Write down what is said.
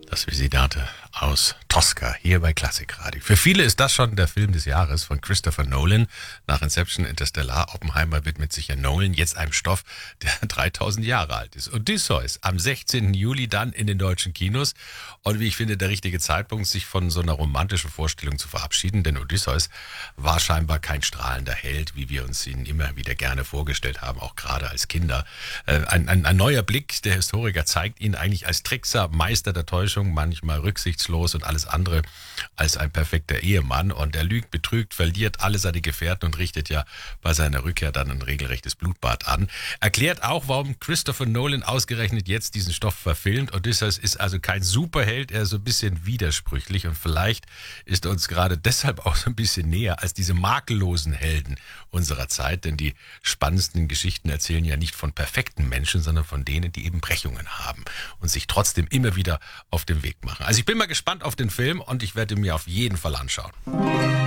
Das Visitante aus Tosca hier bei Klassikradio. Für viele ist das schon der Film des Jahres von Christopher Nolan. Nach Inception, Interstellar, Oppenheimer widmet sich ja Nolan jetzt einem Stoff, der 3000 Jahre alt ist. Odysseus am 16. Juli dann in den deutschen Kinos. Und wie ich finde, der richtige Zeitpunkt, sich von so einer romantischen Vorstellung zu verabschieden. Denn Odysseus war scheinbar kein strahlender Held, wie wir uns ihn immer wieder gerne vorgestellt haben, auch gerade als Kinder. Ein neuer Blick der Historiker zeigt ihn eigentlich als Trickser, Meister der Täuschung, manchmal rücksichtslos und alles andere als ein perfekter Ehemann. Und er lügt, betrügt, verliert alle seine Gefährten und richtet ja bei seiner Rückkehr dann ein regelrechtes Blutbad an. Erklärt auch, warum Christopher Nolan ausgerechnet jetzt diesen Stoff verfilmt. Odysseus ist also kein Superheld, er ist so ein bisschen widersprüchlich und vielleicht ist er uns gerade deshalb auch so ein bisschen näher als diese makellosen Helden unserer Zeit, denn die spannendsten Geschichten erzählen ja nicht von perfekten Menschen, sondern von denen, die eben Brechungen haben und sich trotzdem immer wieder auf den Weg machen. Also ich bin mal gespannt auf den Film und ich werde ihn mir auf jeden Fall anschauen.